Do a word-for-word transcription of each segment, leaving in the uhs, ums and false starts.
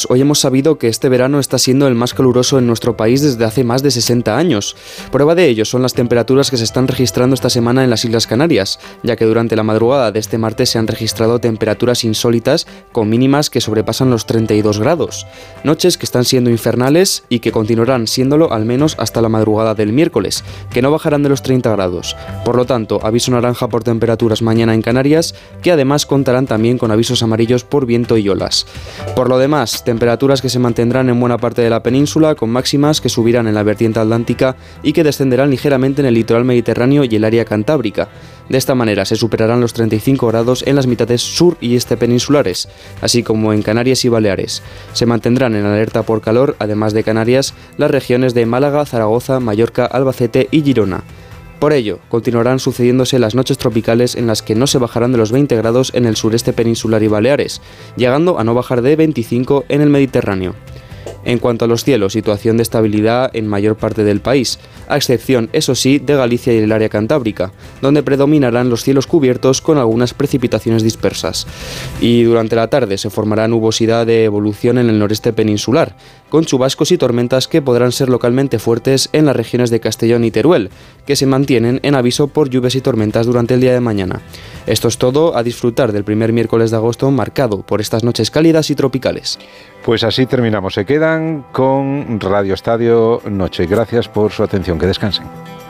amigos, hoy hemos sabido que este verano está siendo el más caluroso en nuestro país desde hace más de sesenta años. Prueba de ello son las temperaturas que se están registrando esta semana en las Islas Canarias, ya que durante la madrugada de este martes se han registrado temperaturas insólitas con mínimas que sobrepasan los treinta y dos grados. Noches que están siendo infernales y que continuarán siéndolo al menos hasta la madrugada del miércoles, que no bajarán de los treinta grados. Por lo tanto, aviso naranja por temperaturas mañana en Canarias, que además contarán también con avisos amarillos por viento y olas. Por lo demás, temperaturas que se mantendrán en buena parte de la península, con máximas que subirán en la vertiente atlántica y que descenderán ligeramente en el litoral mediterráneo y el área cantábrica. De esta manera se superarán los treinta y cinco grados en las mitades sur y este peninsulares, así como en Canarias y Baleares. Se mantendrán en alerta por calor, además de Canarias, las regiones de Málaga, Zaragoza, Mallorca, Albacete y Girona. Por ello, continuarán sucediéndose las noches tropicales en las que no se bajarán de los veinte grados en el sureste peninsular y Baleares, llegando a no bajar de veinticinco en el Mediterráneo. En cuanto a los cielos, situación de estabilidad en mayor parte del país, a excepción, eso sí, de Galicia y el área cantábrica, donde predominarán los cielos cubiertos con algunas precipitaciones dispersas. Y durante la tarde se formará nubosidad de evolución en el noreste peninsular, con chubascos y tormentas que podrán ser localmente fuertes en las regiones de Castellón y Teruel, que se mantienen en aviso por lluvias y tormentas durante el día de mañana. Esto es todo, a disfrutar del primer miércoles de agosto marcado por estas noches cálidas y tropicales. Pues así terminamos. Se quedan con Radio Estadio Noche. Gracias por su atención. Que descansen.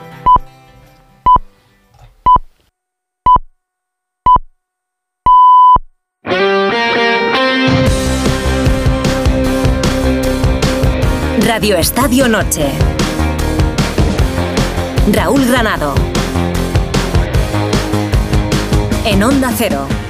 Radio Estadio Noche. Raúl Granado. En Onda Cero.